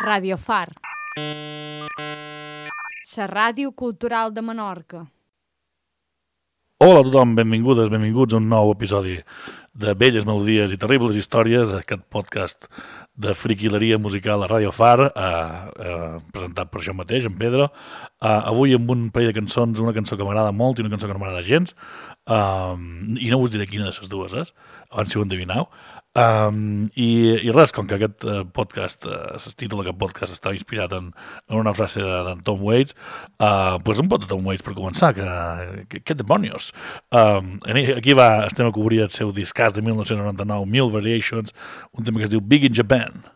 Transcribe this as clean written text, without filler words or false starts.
Radio Far, la ràdio cultural de Menorca. Hola a tothom, benvingudes, benvinguts a un nou episodi de Belles Melodies i Terribles Històries, aquest podcast de friquileria musical a Radio Far, presentat per això mateix, en Pedro. Avui amb un parell de cançons, una cançó que m'agrada molt i una cançó que no m'agrada gens, i no us diré quina de les dues és, abans si ho endevineu. I res, com que aquest podcast, el títol d'aquest podcast està inspirat en una frase d'en Tom Waits, pues un pot de Tom Waits per començar, que demonios. Aquí estem a cobrir el seu discàs de 1999, Mil Variations, un tema que es diu Big in Japan.